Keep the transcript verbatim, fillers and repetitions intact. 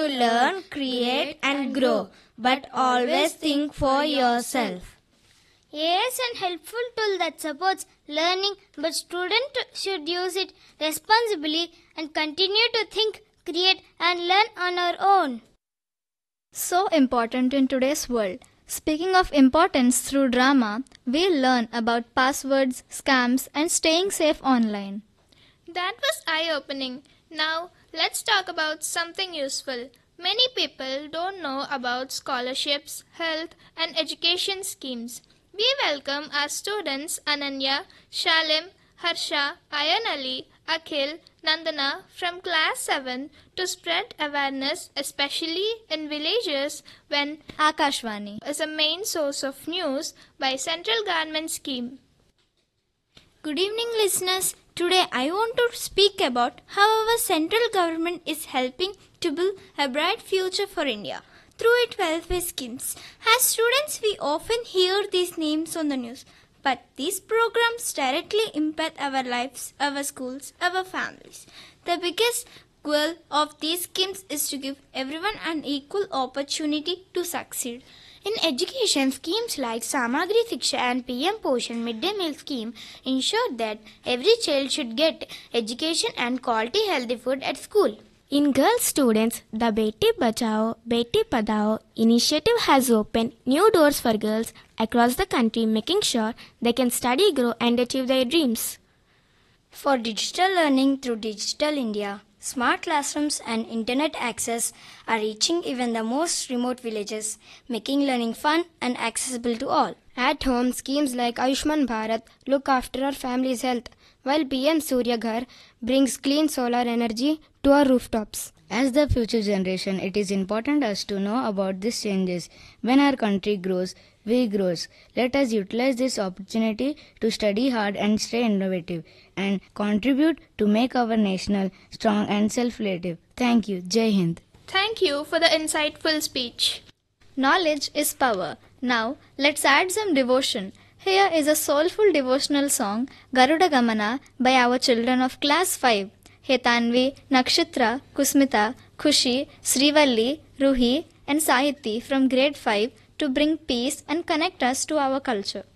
learn, create and grow, but always think for yourself. A I is an helpful tool that supports learning, but students should use it responsibly and continue to think, create and learn on our own. So important in today's world. Speaking of importance, through drama, we learn about passwords, scams and staying safe online. That was eye-opening. Now, let's talk about something useful. Many people don't know about scholarships, health and education schemes. We welcome our students Ananya, Shalim, Harsha, Ayan Ali, Akhil, Nandana from class seven to spread awareness, especially in villages when Akashvani is a main source of news by central government scheme. Good evening, listeners. Today I want to speak about how our central government is helping to build a bright future for India through its welfare schemes. As students, we often hear these names on the news, but these programs directly impact our lives, our schools, our families. The biggest goal of these schemes is to give everyone an equal opportunity to succeed. In education, schemes like Samagri Shiksha and P M Poshan Midday Meal Scheme ensure that every child should get education and quality healthy food at school. In girls students, the Beti Bachao, Beti Padhao initiative has opened new doors for girls across the country, making sure they can study, grow and achieve their dreams. For digital learning through Digital India, smart classrooms and internet access are reaching even the most remote villages, making learning fun and accessible to all. At home, schemes like Ayushman Bharat look after our family's health, while P M Surya Ghar brings clean solar energy to our rooftops. As the future generation, it is important us to know about these changes. When our country grows, we grow. Let us utilize this opportunity to study hard and stay innovative and contribute to make our nation strong and self-reliant. Thank you. Jai Hind. Thank you for the insightful speech. Knowledge is power. Now, let's add some devotion. Here is a soulful devotional song, Garuda Gamana, by our children of class five. Hetanvi, Nakshatra, Kusmita, Khushi, Srivalli, Ruhi and Sahiti from grade five to bring peace and connect us to our culture.